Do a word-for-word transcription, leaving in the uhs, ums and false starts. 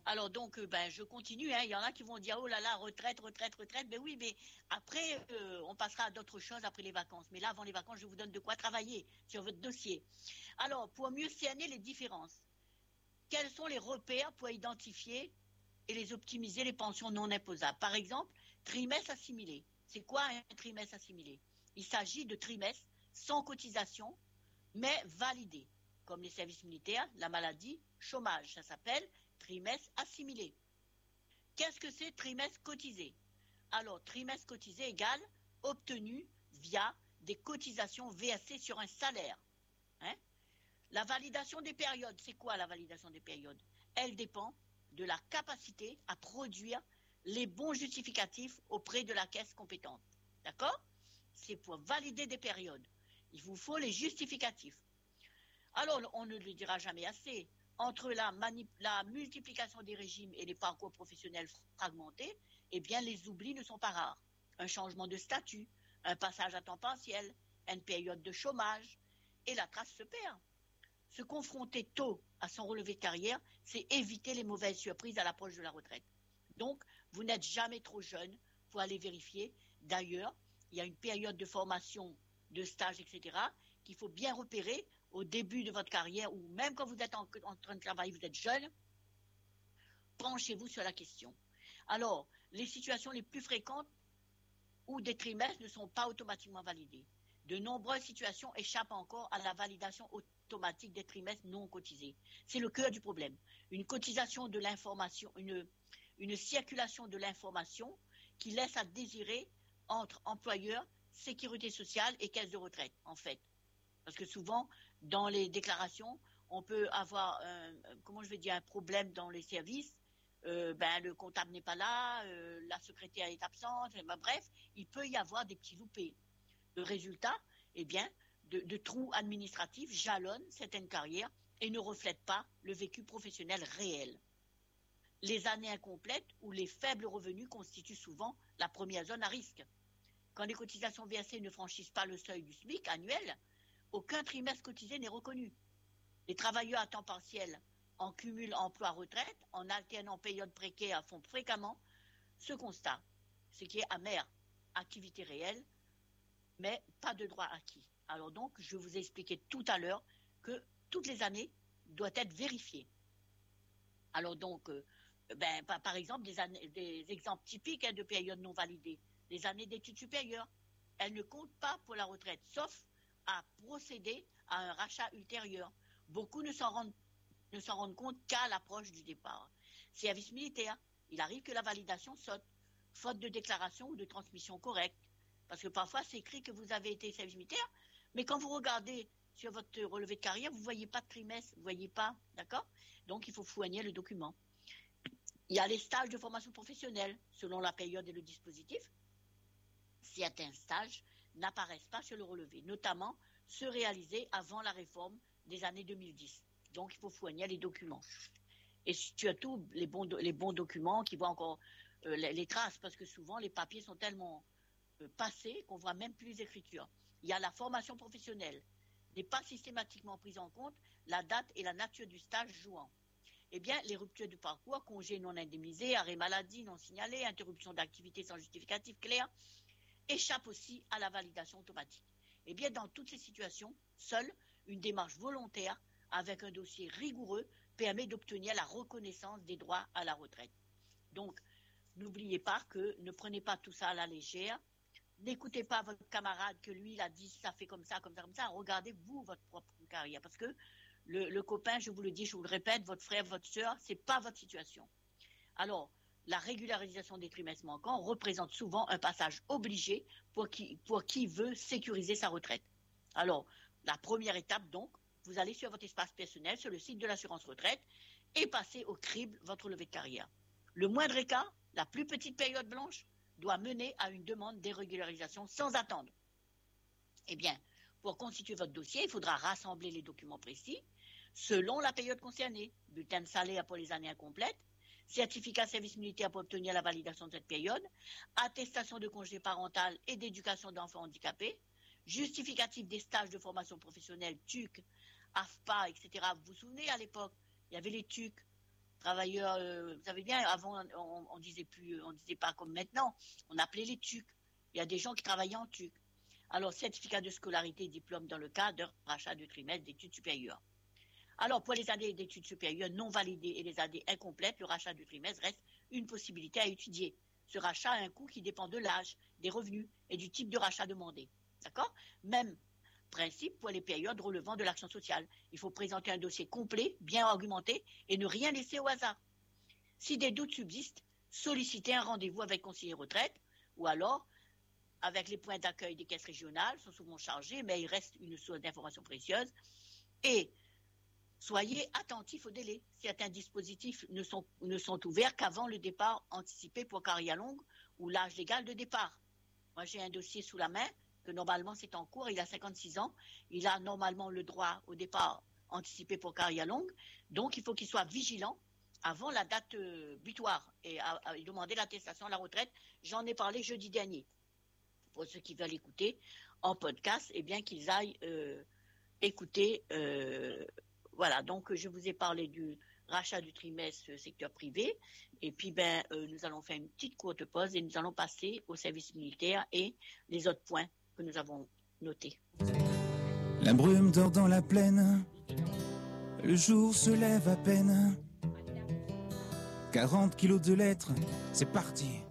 Alors donc, euh, ben, je continue. Hein. Il y en a qui vont dire, oh là là, retraite, retraite, retraite. Ben oui, mais après, euh, on passera à d'autres choses après les vacances. Mais là, avant les vacances, je vous donne de quoi travailler sur votre dossier. Alors, pour mieux cerner les différences, quels sont les repères pour identifier et les optimiser les pensions non imposables? Par exemple, trimestre assimilé. C'est quoi un trimestre assimilé? Il s'agit de trimestres sans cotisation, mais validés, comme les services militaires, la maladie, chômage. Ça s'appelle trimestre assimilé. Qu'est-ce que c'est trimestre cotisé? Alors, trimestre cotisé égale obtenu via des cotisations versées sur un salaire. Hein? La validation des périodes, c'est quoi la validation des périodes? Elle dépend de la capacité à produire les bons justificatifs auprès de la caisse compétente. D'accord? C'est pour valider des périodes. Il vous faut les justificatifs. Alors, on ne le dira jamais assez. Entre la, la multiplication des régimes et les parcours professionnels fragmentés, eh bien, les oublis ne sont pas rares. Un changement de statut, un passage à temps partiel, une période de chômage, et la trace se perd. Se confronter tôt à son relevé de carrière, c'est éviter les mauvaises surprises à l'approche de la retraite. Donc, vous n'êtes jamais trop jeune pour aller vérifier. D'ailleurs, il y a une période de formation, de stage, et cetera, qu'il faut bien repérer au début de votre carrière, ou même quand vous êtes en, en train de travailler, vous êtes jeune, penchez-vous sur la question. Alors, les situations les plus fréquentes où des trimestres ne sont pas automatiquement validés. De nombreuses situations échappent encore à la validation automatique des trimestres non cotisés. C'est le cœur du problème. Une cotisation de l'information, une, une circulation de l'information qui laisse à désirer entre employeurs, sécurité sociale et caisse de retraite, en fait. Parce que souvent, dans les déclarations, on peut avoir, un, comment je vais dire, un problème dans les services. Euh, ben, le comptable n'est pas là, euh, la secrétaire est absente, ben, bref, il peut y avoir des petits loupés. Le résultat, eh bien, de, de trous administratifs jalonnent certaines carrières et ne reflètent pas le vécu professionnel réel. Les années incomplètes ou les faibles revenus constituent souvent la première zone à risque. Quand les cotisations versées ne franchissent pas le seuil du SMIC annuel, aucun trimestre cotisé n'est reconnu. Les travailleurs à temps partiel en cumul emploi-retraite, en alternant période précaire, font fréquemment ce constat, ce qui est amer, activité réelle, mais pas de droit acquis. Alors donc, je vous ai expliqué tout à l'heure que toutes les années doivent être vérifiées. Alors donc, euh, ben, par, par exemple, des, années, des exemples typiques hein, de périodes non validées, les années d'études supérieures, elles ne comptent pas pour la retraite, sauf à procéder à un rachat ultérieur. Beaucoup ne s'en rendent, ne s'en rendent compte qu'à l'approche du départ. Service militaire, il arrive que la validation saute, faute de déclaration ou de transmission correcte. Parce que parfois, c'est écrit que vous avez été service militaire, mais quand vous regardez sur votre relevé de carrière, vous ne voyez pas de trimestre, vous ne voyez pas, d'accord? Donc, il faut fouiller le document. Il y a les stages de formation professionnelle, selon la période et le dispositif. Certains stages n'apparaissent pas sur le relevé, notamment ceux réalisés avant la réforme des années deux mille dix. Donc, il faut fouiller les documents. Et surtout, les bons, les bons documents qui voient encore euh, les, les traces, parce que souvent, les papiers sont tellement euh, passés qu'on ne voit même plus les écritures. Il y a la formation professionnelle, n'est pas systématiquement prise en compte, la date et la nature du stage jouant. Eh bien, les ruptures du parcours, congés non indemnisés, arrêt maladie non signalé, interruption d'activité sans justificatif clair, échappent aussi à la validation automatique. Eh bien, dans toutes ces situations, seule une démarche volontaire avec un dossier rigoureux permet d'obtenir la reconnaissance des droits à la retraite. Donc, n'oubliez pas que ne prenez pas tout ça à la légère. N'écoutez pas votre camarade que lui, il a dit ça fait comme ça, comme ça, comme ça. Regardez, vous, votre propre carrière. Parce que le, le copain, je vous le dis, je vous le répète, votre frère, votre soeur, ce n'est pas votre situation. Alors, la régularisation des trimestres manquants représente souvent un passage obligé pour qui, pour qui veut sécuriser sa retraite. Alors, la première étape, donc, vous allez sur votre espace personnel, sur le site de l'assurance retraite, et passez au crible votre relevé de carrière. Le moindre écart, la plus petite période blanche, doit mener à une demande de régularisation sans attendre. Eh bien, pour constituer votre dossier, il faudra rassembler les documents précis selon la période concernée, bulletin de salaire pour les années incomplètes, certificat de service militaire pour obtenir la validation de cette période, attestation de congé parental et d'éducation d'enfants handicapés, justificatif des stages de formation professionnelle, T U C, A F P A, et cetera. Vous vous souvenez, à l'époque, il y avait les T U C, Travailleurs, euh, vous savez bien, avant, on, on disait plus, on disait pas comme maintenant. On appelait les T U C. Il y a des gens qui travaillaient en T U C. Alors, certificat de scolarité, diplôme dans le cadre de rachat de trimestre d'études supérieures. Alors, pour les années d'études supérieures non validées et les années incomplètes, le rachat de trimestre reste une possibilité à étudier. Ce rachat a un coût qui dépend de l'âge, des revenus et du type de rachat demandé. D'accord? Même principe pour les périodes relevant de l'action sociale. Il faut présenter un dossier complet, bien argumenté et ne rien laisser au hasard. Si des doutes subsistent, sollicitez un rendez-vous avec conseiller retraite ou alors avec les points d'accueil des caisses régionales, sont souvent chargés, mais il reste une source d'information précieuse. Et soyez attentifs au délai. Certains dispositifs ne sont, ne sont ouverts qu'avant le départ anticipé pour carrière longue ou l'âge légal de départ. Moi, j'ai un dossier sous la main que normalement c'est en cours, il a cinquante-six ans, il a normalement le droit au départ anticipé pour carrière longue, donc il faut qu'il soit vigilant avant la date euh, butoir et à, à demander l'attestation à la retraite. J'en ai parlé jeudi dernier. Pour ceux qui veulent écouter en podcast, eh bien qu'ils aillent euh, écouter. Euh, voilà, donc je vous ai parlé du rachat du trimestre secteur privé. Et puis, ben, euh, nous allons faire une petite courte pause et nous allons passer au service militaire et les autres points que nous avons notés. La brume dort dans la plaine, le jour se lève à peine. quarante kilos de lettres, c'est parti.